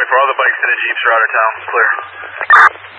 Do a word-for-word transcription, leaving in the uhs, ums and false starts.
for all the bikes and the Jeeps are out of town. Clear.